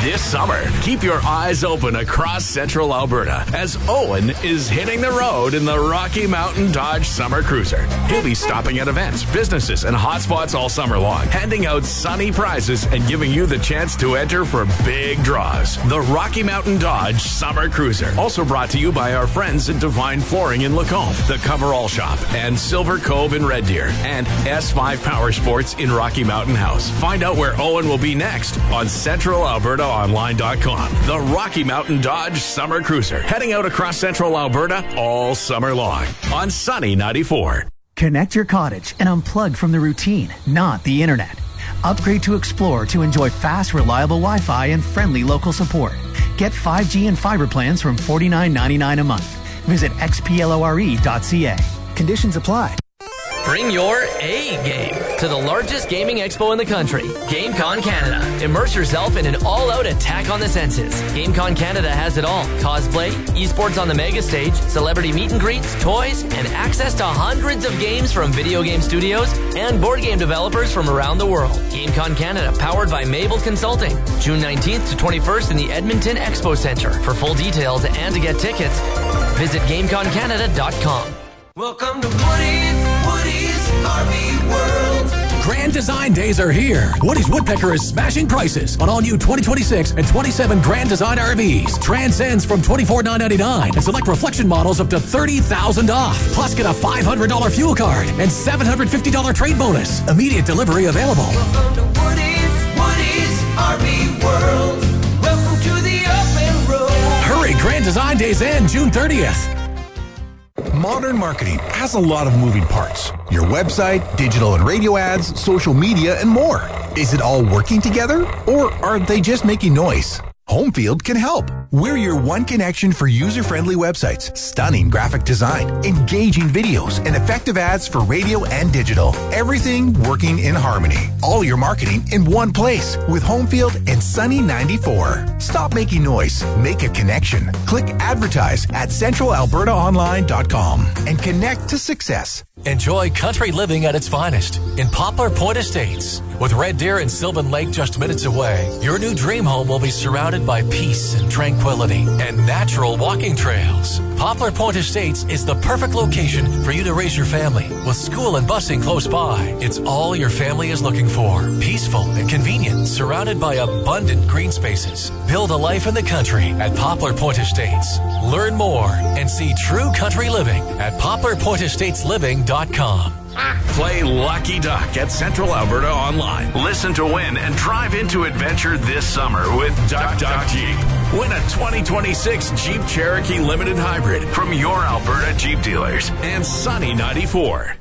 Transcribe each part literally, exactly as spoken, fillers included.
This summer, keep your eyes open across central Alberta as Owen is hitting the road in the Rocky Mountain Dodge Summer Cruiser. He'll be stopping at events, businesses, and hotspots all summer long, handing out sunny prizes and giving you the chance to enter for big draws. The Rocky Mountain Dodge Summer Cruiser. Also brought to you by our friends at Divine Flooring in Lacombe, The Coverall Shop, and Silver Cove in Red Deer, and S five Power Sports in Rocky Mountain House. Find out where Owen will be next on central alberta online dot com. The Rocky Mountain Dodge Summer Cruiser, heading out across central Alberta all summer long on Sunny ninety-four. Connect your cottage and unplug from the routine, not the internet. Upgrade to Explore to enjoy fast, reliable Wi-Fi and friendly local support. Get five G and fiber plans from forty-nine ninety-nine a month. Visit x p lore dot c a. Conditions apply. Bring your A game to the largest gaming expo in the country, GameCon Canada. Immerse yourself in an all-out attack on the senses. GameCon Canada has it all. Cosplay, esports on the mega stage, celebrity meet and greets, toys, and access to hundreds of games from video game studios and board game developers from around the world. GameCon Canada, powered by Mabel Consulting. June nineteenth to twenty-first in the Edmonton Expo Center. For full details and to get tickets, visit gamecon canada dot com. Welcome to Woody's, Woody's R V World. Grand Design Days are here. Woody's Woodpecker is smashing prices on all new twenty twenty-six and twenty-seven Grand Design R Vs. Transcends from twenty-four thousand nine hundred ninety-nine dollars and select reflection models up to thirty thousand dollars off. Plus get a five hundred dollars fuel card and seven hundred fifty dollars trade bonus. Immediate delivery available. Welcome to Woody's, Woody's R V World. Welcome to the open road. Hurry, Grand Design Days end June thirtieth. Modern marketing has a lot of moving parts. Your website, digital and radio ads, social media, and more. Is it all working together, or are they just making noise? Homefield can help. We're your one connection for user-friendly websites, stunning graphic design, engaging videos, and effective ads for radio and digital. Everything working in harmony. All your marketing in one place with Homefield and Sunny ninety-four. Stop making noise. Make a connection. Click advertise at central alberta online dot com and connect to success. Enjoy country living at its finest in Poplar Point Estates. With Red Deer and Sylvan Lake just minutes away, your new dream home will be surrounded by peace and tranquility and natural walking trails. Poplar Point Estates is the perfect location for you to raise your family. With school and busing close by, it's all your family is looking for. Peaceful and convenient, surrounded by abundant green spaces. Build a life in the country at Poplar Point Estates. Learn more and see true country living at poplar point estates living dot com. Play Lucky Duck at Central Alberta Online. Listen to win and drive into adventure this summer with Duck Duck Jeep. Win a twenty twenty-six Jeep Cherokee Limited Hybrid from your Alberta Jeep dealers and Sunny ninety-four.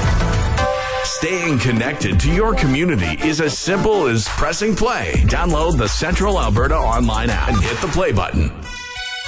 Staying connected to your community is as simple as pressing play. Download the Central Alberta Online app and hit the play button.